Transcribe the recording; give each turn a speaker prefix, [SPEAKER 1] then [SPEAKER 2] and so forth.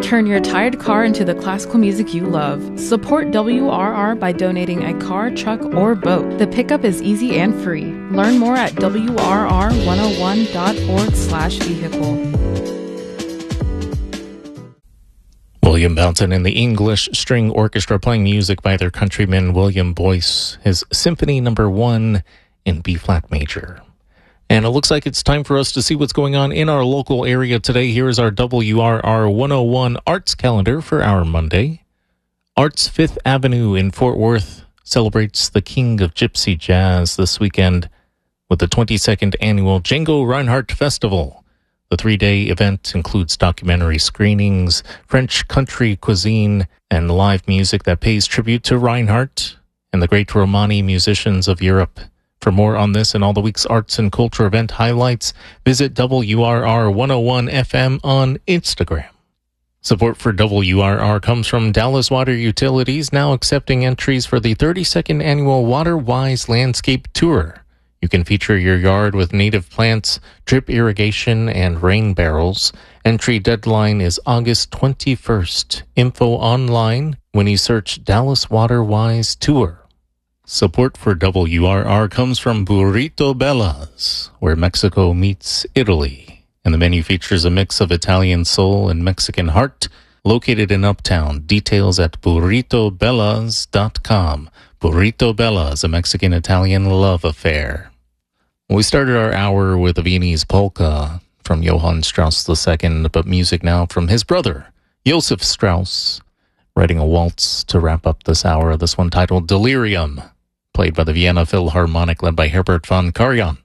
[SPEAKER 1] Turn your tired car into the classical music you love. Support WRR by donating a car, truck, or boat. The pickup is easy and free. Learn more at wrr101.org/vehicle.
[SPEAKER 2] William Belton and the English String Orchestra playing music by their countryman William Boyce, his Symphony No. 1 in B-flat major. And it looks like it's time for us to see what's going on in our local area today. Here is our WRR 101 Arts Calendar for our Monday. Arts Fifth Avenue in Fort Worth celebrates the King of Gypsy Jazz this weekend with the 22nd Annual Django Reinhardt Festival. The 3-day event includes documentary screenings, French country cuisine, and live music that pays tribute to Reinhardt and the great Romani musicians of Europe. For more on this and all the week's arts and culture event highlights, visit WRR 101 FM on Instagram. Support for WRR comes from Dallas Water Utilities, now accepting entries for the 32nd Annual WaterWise Landscape Tour. You can feature your yard with native plants, drip irrigation, and rain barrels. Entry deadline is August 21st. Info online when you search Dallas WaterWise Tour. Support for WRR comes from Burrito Bella's, where Mexico meets Italy. And the menu features a mix of Italian soul and Mexican heart, located in Uptown. Details at burritobellas.com. Burrito Bella's, a Mexican-Italian love affair. We started our hour with a Viennese polka from Johann Strauss II, but music now from his brother, Joseph Strauss, writing a waltz to wrap up this hour. This one titled Delirium, played by the Vienna Philharmonic led by Herbert von Karajan.